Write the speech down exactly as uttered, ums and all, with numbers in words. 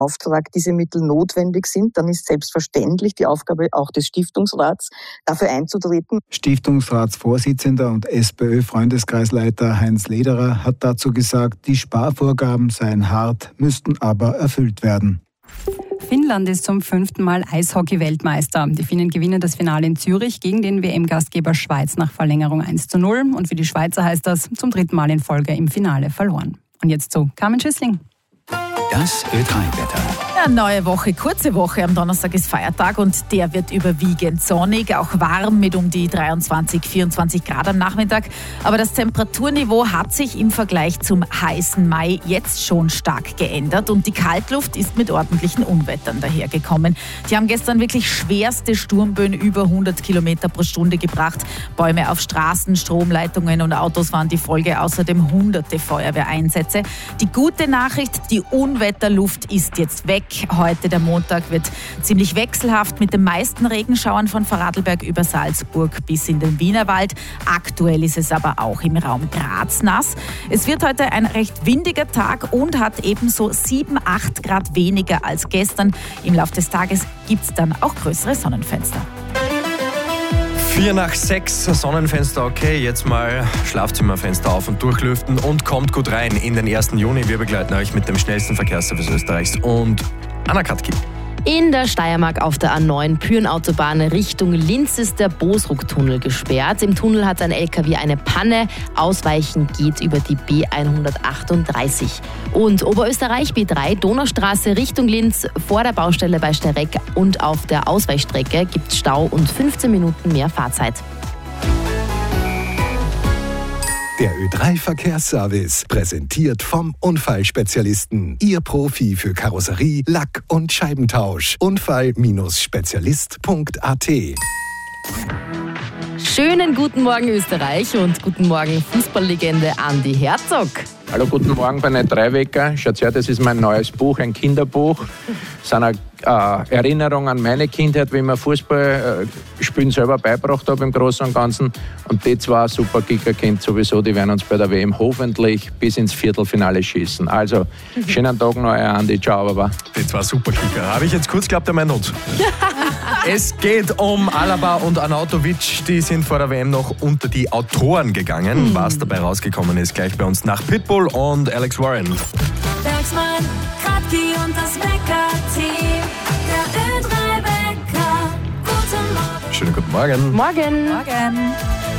Auftrag diese Mittel notwendig sind, dann ist selbstverständlich die Aufgabe auch des Stiftungsrats, dafür einzutreten. Stiftungsratsvorsitzender und SPÖ-Freundeskreisleiter Heinz Lederer hat dazu gesagt, die Sparvorgaben seien hart, müssten aber erfüllt werden. Finnland ist zum fünften Mal Eishockey-Weltmeister. Die Finnen gewinnen das Finale in Zürich gegen den W M-Gastgeber Schweiz nach Verlängerung eins zu null. Und für die Schweizer heißt das zum dritten Mal in Folge im Finale verloren. Und jetzt zu Carmen Schüssling. Das Ö drei Wetter. Ja, neue Woche, kurze Woche. Am Donnerstag ist Feiertag und der wird überwiegend sonnig, auch warm mit um die dreiundzwanzig, vierundzwanzig Grad am Nachmittag. Aber das Temperaturniveau hat sich im Vergleich zum heißen Mai jetzt schon stark geändert und die Kaltluft ist mit ordentlichen Unwettern dahergekommen. Die haben gestern wirklich schwerste Sturmböen über hundert Kilometer pro Stunde gebracht. Bäume auf Straßen, Stromleitungen und Autos waren die Folge, außerdem hunderte Feuerwehreinsätze. Die gute Nachricht, die Unwetterluft ist jetzt weg. Heute, der Montag, wird ziemlich wechselhaft mit den meisten Regenschauern von Vorarlberg über Salzburg bis in den Wienerwald. Aktuell ist es aber auch im Raum Graz nass. Es wird heute ein recht windiger Tag und hat ebenso sieben, acht Grad weniger als gestern. Im Laufe des Tages gibt es dann auch größere Sonnenfenster. Vier nach sechs, Sonnenfenster okay, jetzt mal Schlafzimmerfenster auf und durchlüften und kommt gut rein in den ersten Juni. Wir begleiten euch mit dem schnellsten Verkehrsservice Österreichs und Anna Katki. In der Steiermark auf der A neun Pyrenautobahn Richtung Linz ist der Bosruck-Tunnel gesperrt. Im Tunnel hat ein L K W eine Panne. Ausweichen geht über die B hundertachtunddreißig. Und Oberösterreich B drei, Donaustraße Richtung Linz, vor der Baustelle bei Stereck und auf der Ausweichstrecke gibt es Stau und fünfzehn Minuten mehr Fahrzeit. Der Ö drei Verkehrsservice, präsentiert vom Unfallspezialisten. Ihr Profi für Karosserie, Lack- und Scheibentausch. Unfall Spezialist Punkt a t. Schönen guten Morgen Österreich und guten Morgen Fußballlegende Andi Herzog. Hallo, guten Morgen bei Net drei Wecker. Schaut her, das ist mein neues Buch, ein Kinderbuch. Das ist eine äh, Erinnerung an meine Kindheit, wie ich mir Fußball äh, spielen selber beigebracht habe im Großen und Ganzen. Und die zwei Superkicker kennt sowieso, die werden uns bei der W M hoffentlich bis ins Viertelfinale schießen. Also, schönen Tag noch, Andi. Ciao, Baba. Die zwei Superkicker. Habe ich jetzt kurz geglaubt, der mein Not. Es geht um Alaba und Arnautovic. Die sind vor der W M noch unter die Autoren gegangen. Mhm. Was dabei rausgekommen ist, gleich bei uns nach Pitbull und Alex Warren. Bergsmann, Kratki und das Wecker-Team. Der Ö drei Wecker. Guten Morgen. Schönen guten Morgen. Morgen. Morgen.